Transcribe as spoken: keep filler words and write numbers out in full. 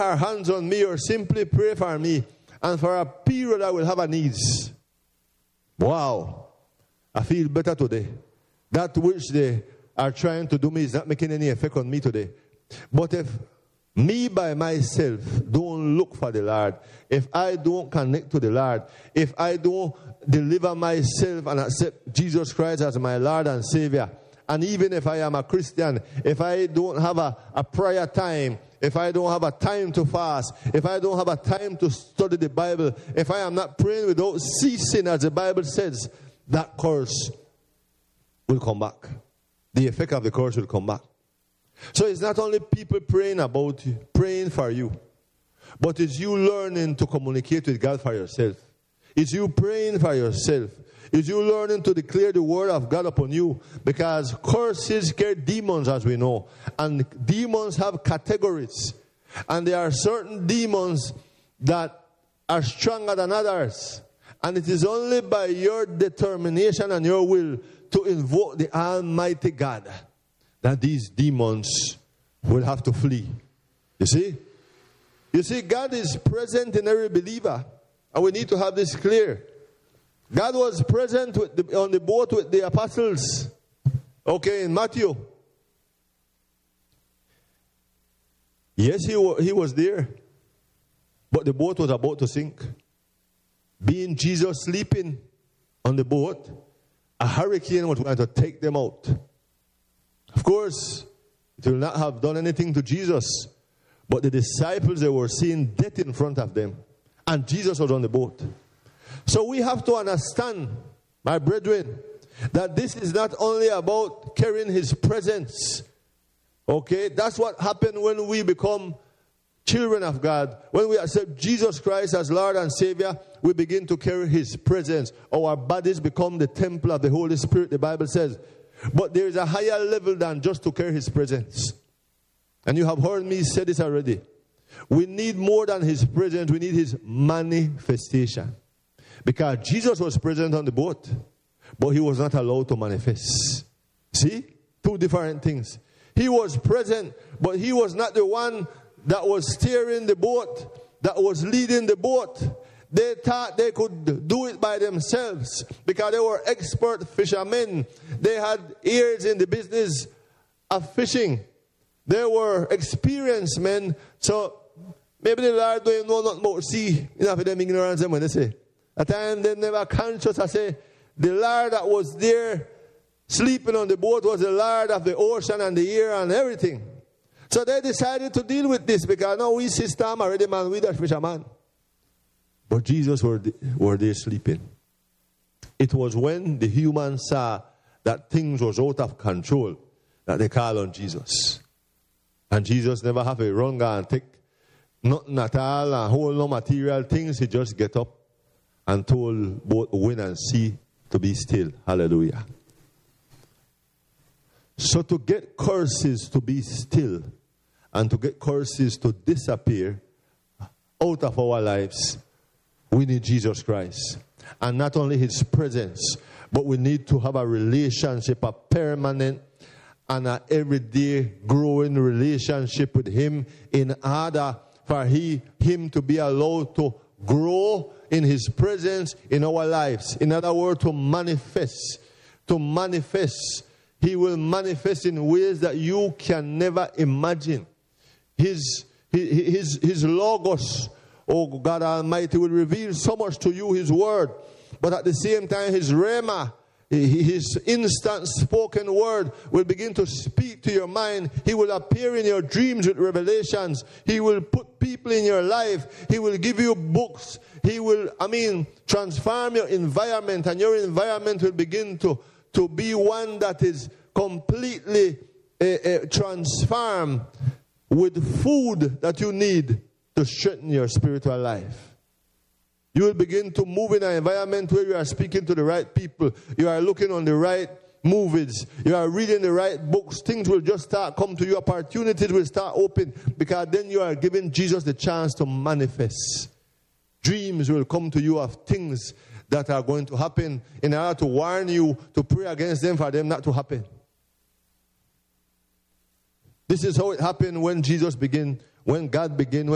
our hands on me or simply pray for me, and for a period I will have a needs. Wow. I feel better today. That which they are trying to do me is not making any effect on me today. But if me by myself don't look for the Lord, if I don't connect to the Lord, if I don't deliver myself and accept Jesus Christ as my Lord and Savior, and even if I am a Christian, if I don't have a, a prayer time, if I don't have a time to fast, if I don't have a time to study the Bible, if I am not praying without ceasing, as the Bible says, that curse will come back. The effect of the curse will come back. So it's not only people praying about you, praying for you, but it's you learning to communicate with God for yourself. It's you praying for yourself. It's you learning to declare the word of God upon you, because curses carry demons, as we know, and demons have categories, and there are certain demons that are stronger than others, and it is only by your determination and your will to invoke the Almighty God that these demons will have to flee. You see? You see, God is present in every believer, and we need to have this clear. God was present with the, on the boat with the apostles. Okay, in Matthew. Yes, he, he was there, but the boat was about to sink. Being Jesus sleeping on the boat, a hurricane was going to take them out. Of course, it will not have done anything to Jesus, but the disciples, they were seeing death in front of them, and Jesus was on the boat. So we have to understand, my brethren, that this is not only about carrying his presence. Okay, that's what happened when we become children of God. When we accept Jesus Christ as Lord and Savior, we begin to carry his presence. Our bodies become the temple of the Holy Spirit, the Bible says. But there is a higher level than just to carry his presence. And you have heard me say this already. We need more than his presence. We need his manifestation. Because Jesus was present on the boat, but he was not allowed to manifest. See? Two different things. He was present, but he was not the one that was steering the boat, that was leading the boat. They thought they could do it by themselves because they were expert fishermen. They had ears in the business of fishing. They were experienced men. So maybe the Lord don't know nothing about sea. Enough of them ignorance when they say. At time they never conscious. I say the Lord that was there sleeping on the boat was the Lord of the ocean and the air and everything. So they decided to deal with this because now we see storm already, man. We the fisherman. But Jesus were, were there sleeping. It was when the humans saw that things was out of control that they called on Jesus. And Jesus never have a run and take nothing at all and hold no material things. He just get up and told both wind and sea to be still. Hallelujah. So to get curses to be still and to get curses to disappear out of our lives, we need Jesus Christ. And not only his presence, but we need to have a relationship, a permanent and an everyday growing relationship with him in order for he, him to be allowed to grow in his presence in our lives. In other words, to manifest. To manifest. He will manifest in ways that you can never imagine. His, his, his logos, oh God Almighty, will reveal so much to you, his word. But at the same time, his rhema, his instant spoken word will begin to speak to your mind. He will appear in your dreams with revelations. He will put people in your life. He will give you books. He will, I mean, transform your environment, and your environment will begin to, to be one that is completely uh, uh, transformed with food that you need to strengthen your spiritual life. You will begin to move in an environment where you are speaking to the right people. You are looking on the right movies. You are reading the right books. Things will just start come to you. Opportunities will start open because then you are giving Jesus the chance to manifest. Dreams will come to you of things that are going to happen in order to warn you, to pray against them for them not to happen. This is how it happened when Jesus began, when God began.